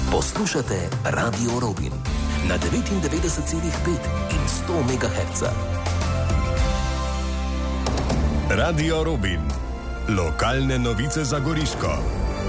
Poslušate Radio Robin na 99,5 in 100 MHz. Radio Robin. Lokalne novice za Goriško.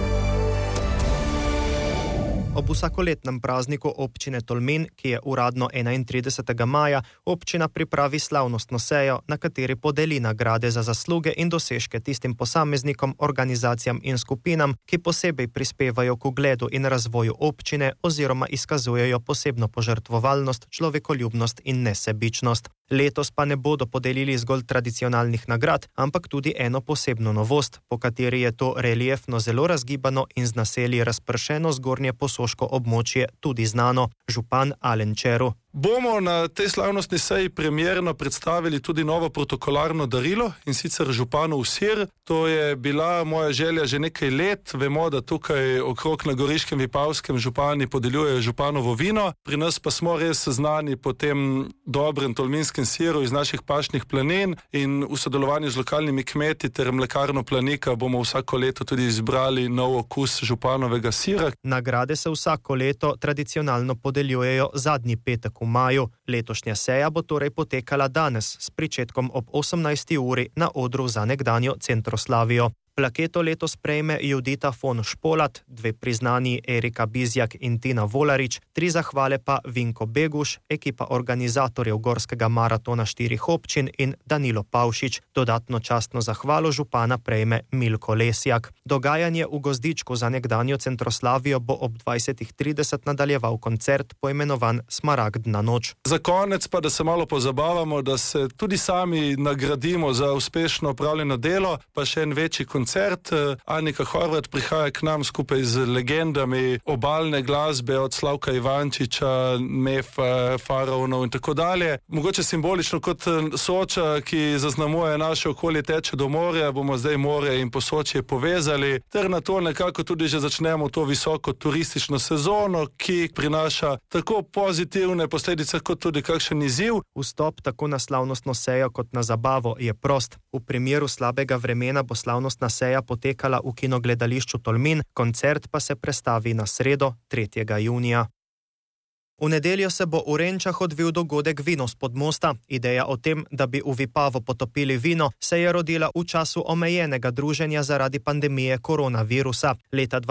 Ob vsakoletnem prazniku občine Tolmin, ki je uradno 31. maja, občina pripravi slavnostno sejo, na kateri podeli nagrade za zasluge in dosežke tistim posameznikom, organizacijam in skupinam, ki posebej prispevajo k ugledu in razvoju občine oziroma izkazujejo posebno požrtvovalnost, človekoljubnost in nesebičnost. Letos pa ne bodo podelili zgolj tradicionalnih nagrad, ampak tudi eno posebno novost, po kateri je to reliefno zelo razgibano in z naselji razpršeno zgornje posoško območje tudi znano. Župan Alen Čeru. Bomo na tej slavnostni seji premierno predstavili tudi novo protokolarno darilo, in sicer županov sir. To je bila moja želja že nekaj let. Vemo, da tukaj okrog na Goriškem Vipavskem župani podeljujejo županovo vino. Pri nas pa smo res znani po tem dobrem tolminskem siru iz naših pašnih planin, in v sodelovanju z lokalnimi kmeti ter mlekarno Planika bomo vsako leto tudi izbrali nov okus županovega sira. Nagrade se vsako leto tradicionalno podeljujejo zadnji petek v maju. Letošnja seja bo torej potekala danes s pričetkom ob 18. uri na odru za nekdanjo Centroslavijo. Plaketo letos prejme Judita von Špolat, 2 priznanji Erika Bizjak in Tina Volarič, 3 zahvale pa Vinko Beguš, ekipa organizatorjev Gorskega maratona 4 občin in Danilo Pavšič. Dodatno častno zahvalo župana prejme Milko Lesjak. Dogajanje v Gozdičku za nekdanjo Centroslavijo bo ob 20:30 nadaljeval koncert poimenovan Smaragdna noč. Za konec pa, da se malo pozabavamo, da se tudi sami nagradimo za uspešno opravljeno delo, pa še en večji koncert. Anika Horvat prihaja k nam skupaj z legendami obalne glasbe od Slavka Ivančiča, Mefa, Faraonov in tako dalje. Mogoče simbolično kot Soča, ki zaznamuje naše okolje, teče do morja, bomo zdaj morje in Posočje povezali, ter na to nekako tudi že začnemo to visoko turistično sezono, ki prinaša tako pozitivne posledice kot tudi kakšen izziv. Vstop tako na slavnostno sejo kot na zabavo je prost. V primeru slabega vremena bo slavnostna seja potekala v kinogledališču Tolmin, koncert pa se prestavi na sredo 3. junija. V nedeljo se bo v Renčah odvil dogodek Vino spod mosta. Ideja o tem, da bi v Vipavo potopili vino, se je rodila v času omejenega druženja zaradi pandemije koronavirusa. Leta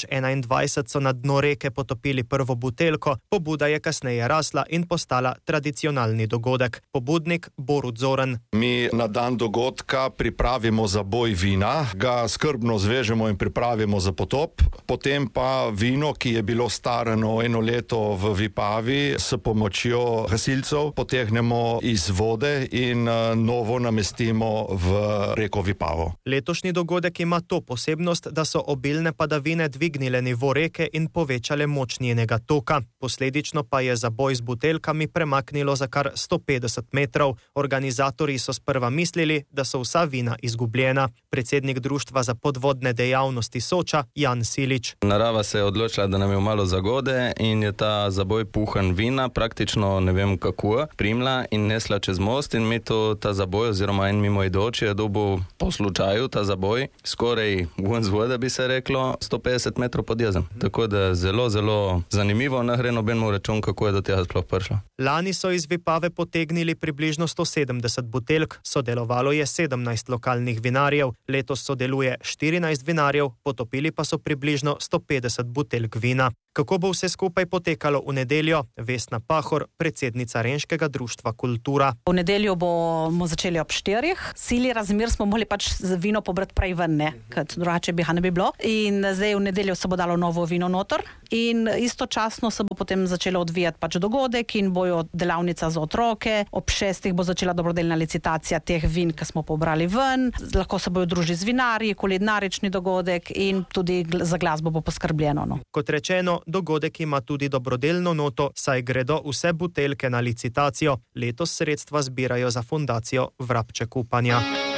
2021 so na dno reke potopili prvo buteljko, pobuda je kasneje rasla in postala tradicionalni dogodek. Pobudnik Borut Zoran. Mi na dan dogodka pripravimo zaboj vina, ga skrbno zvežemo in pripravimo za potop, potem pa vino, ki je bilo starano 1 leto v Vipavi, s pomočjo gasilcev potegnemo iz vode in novo namestimo v reko Vipavo. Letošnji dogodek ima to posebnost, da so obilne padavine dvignile nivo reke in povečale moč njenega toka. Posledično pa je zaboj z buteljkami premaknilo za kar 150 metrov. Organizatorji so sprva mislili, da so vsa vina izgubljena. Predsednik Društva za podvodne dejavnosti Soča, Jan Silič. Narava se je odločila, da nam je malo zagode in je ta zaboj puhan vina, praktično ne vem kako, primla in nesla čez most, in mi ta zaboj oziroma en mimoidoči je dobil po slučaju ta zaboj skoraj ven z vode, bi se reklo, 150 metrov pod jezom. Tako da zelo, zelo zanimivo, ne gre nobenemu račun, kako je do tega sploh prišlo. Lani so iz Vipave potegnili približno 170 buteljk, sodelovalo je 17 lokalnih vinarjev, letos sodeluje 14 vinarjev, potopili pa so približno 150 buteljk vina. Kako bo vse skupaj potekalo v nedeljo? Vesna Pahor, predsednica Renškega društva Kultura. V nedeljo bomo začeli ob 4. Sili razmer smo mogli pač vino pobrati prej ven, ker drugače bi ga ne bi bilo. In zdaj v nedeljo se bo dalo novo vino noter in istočasno se bo potem začelo odvijati pač dogodek in bojo delavnica za otroke. Ob 6. bo začela dobrodelna licitacija teh vin, ki smo pobrali ven. Lahko se bojo družili z vinarji, kulinarični dogodek in tudi za glasbo bo poskrbljeno. Kot rečeno, dogodek ima tudi dobrodelno noto, saj gredo vse buteljke na licitacijo. Letos sredstva zbirajo za fundacijo Vrabče Kupanja.